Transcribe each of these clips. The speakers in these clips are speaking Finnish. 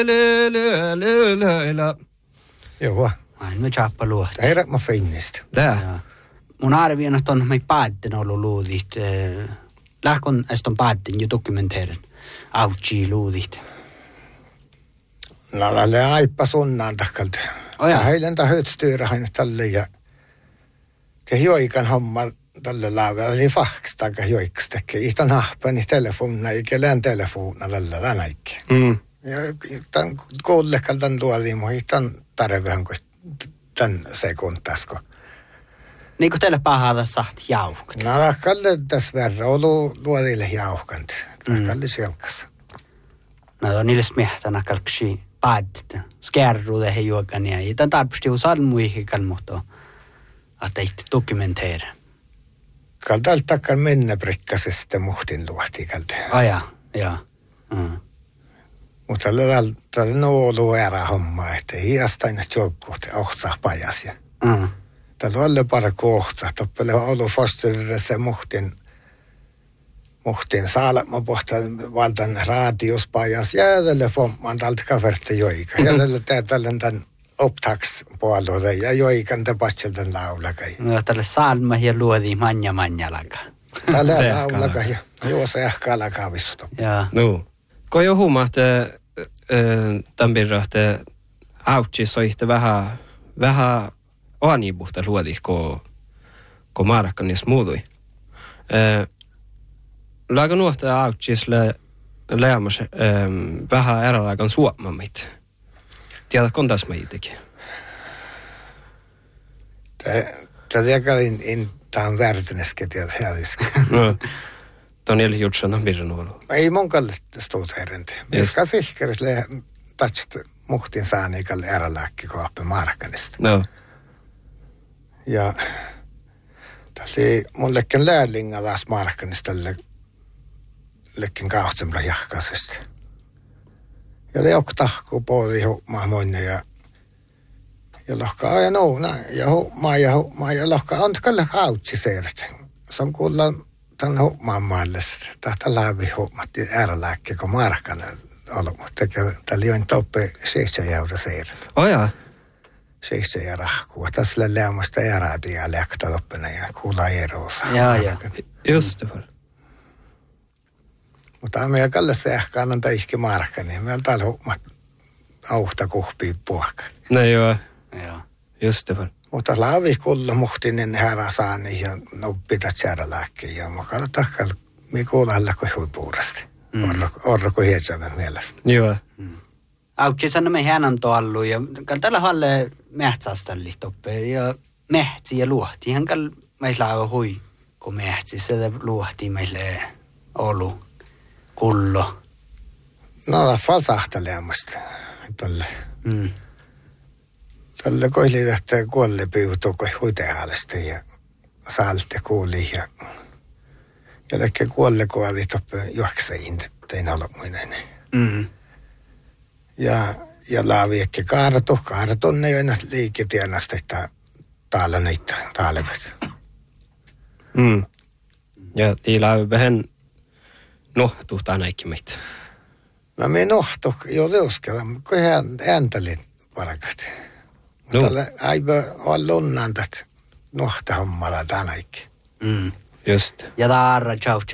Joo. Ai, me chappa luot. Ei mä finnistä. Tää. Mun arvioinut on me päätten ollut luudit. Lähkon eston päätten jo dokumenteerin. Autsi luudit. No, lälle aippa sunnaan takkalta. Oja. Heilen ta hötstyyrähän tälle ja te joikan homma tälle laavella oli faks taikka joikas tekee. Ihtan hahpani telefonna eikä lään telefonna tällä tänäikki. Ja tämän kuullekal tämän tuoliin, mutta ihtan tarvehan kuin tämän sekuntasko. Niin kuin teille pahada sahti jauhkat. No, takkalle tässä verran olu luodille jauhkant. Takkalle selkas. No, on niille smehtänä kalksi päädtä. Skärruude he juokania. Ja tämän tarpeesti on salmuihin kalmuhtoa. Että itse dokumenteera. Kaltalta takkal mennä prikkasesta muhtin luohti kalta. Aja, ja. Mutta tällä on ollut erä homma, että hiasta aina joukkuut ohtsaa pajasia. Tällä on ollut pari kohtsaa. Toppele on ollut fostyrissa muhtin saalatma pohtaan valtan raadiuspajas. Ja tällä fomman tältä kaverta joika. Ja tällä tämän optaks puolella ja joikan tapatsen tämän laulakai. No, tällä salma ja luodi manja-manjalaka. Tällä laulakai ja juosa ehkä alakaa vissuta. No. Kun jo huomaat, tämän birra, että autsis on ihte vähän anipuhta luodi, kun markkanis muutui. Laga nuohta autsisle lämmäs vähän erälagan suomamit. Tiedät, kontas meitäkin? Tämä in tämän värtineske tiedä hädiske. No, ton eli jutsan on birra nuolu. Ei mun kalle stuut herrente. Miska sihkerit tatsit muhtin saani kalle eräläkki kooppi markkanista. No. Ja tälle mullekin lärlinga taas markkanista lekin kahtsemla jahkaisesta. Ja leok tahkuu puoli huumaa moinne ja lohkaa ja nouna ja huumaa ja lohkaa on kalle kautsi seertä. Se on kuulla tämän huumaan maalle. Tätä läpi huumatti äärälääkkiä kun markkana ollut, mutta tällä join toppe 7 € seertä. Oja. 7 € rahkua. Tässä lämmästä ääräätiä ja läktä loppena ja kuulla eroosa. Ja. Just det var. Mutta me kalle se ehkä annan täihki markka, niin meillä täällä huumat auhta kuhpii puhka. No joo. Ja. Just det var. Mutta laavi kulla muhtinen herra saani ja noppita tjäärä lääkkiä. Ja mukaan takkalla me kuulalla kuin huipuurasti. Orro kuin hietsämme mielestä. Joo. Autsi sanoi me hänen tuollu ja tällä halle mehtsästalli toppe ja mehtsi ja luohti. Hän kall meillä on hui, kun mehtsi se luohti meille olu. Kullo. No, falsahteleemasta. Tälle koili lähtee kuolle piutuu kuin huiteaalesta ja saalte kuuli ja lähtee kuolle kuoli toppe juoksein, ettei ne ollut muinen. Ja laavi ehkä kaaratunne joina liiketienasta, että täällä niitä taalevat. Ja tiillä on vähän nohtuutaan näikin meitä. No me nohtu jo leuskella, kun hän ääntäli parakat. Mutta aivan on lunnantat nohta hommalla tänäkin. Just. Ja taarra tjautsa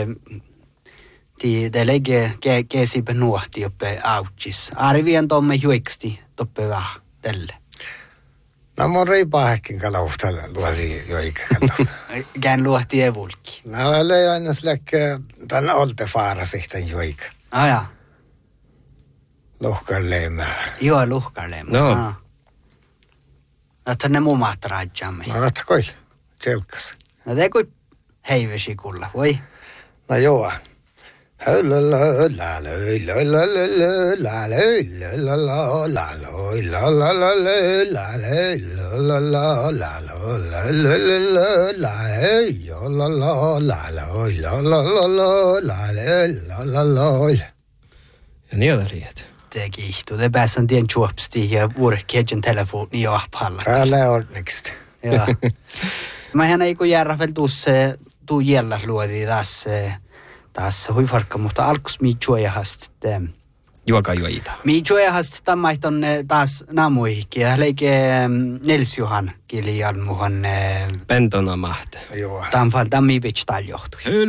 de lägger käsipä nuohti joppe autsis. Arvien tomme juiksti toppe vähän tälle. No mun reipaa häkkin kalouhta luoti jo ikäkalta. Kään luohti evulki. No löi aina släkkä tämän oltefaara sitten joika. Aja. Luhkarleemää. Joo, luhkarleemää. No. Että ne mummat rajamme. No että koil, selkas. No te kui heivesi kulla, voi. No joo. Ja niitä liet. Te kiihtuu. Te pääsän tien juopsti ja vuorikkeedjen telefoni jo ahpalla. Täällä on niksti. Joo. Mä hän ei kun järra vielä tuu jällä luodi taas huifarkka, mutta alkus mi juojahast juoka juoita. Mi juojahas tammaihton taas naamuihki ja leike Nils Johan kilian muhan Pentona mahte. Joo. tamfal tammibich tal johtui.